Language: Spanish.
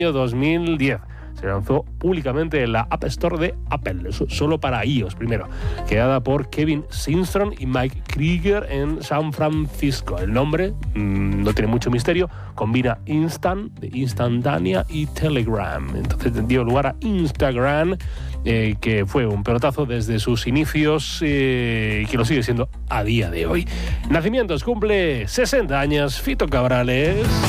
año 2010. Se lanzó públicamente en la App Store de Apple, solo para iOS primero, creada por Kevin Systrom y Mike Krieger en San Francisco. El nombre no tiene mucho misterio, combina instant, de instantánea, y Telegram. Entonces dio lugar a Instagram, que fue un pelotazo desde sus inicios y que lo sigue siendo a día de hoy. Nacimientos: cumple 60 años Fito Cabrales.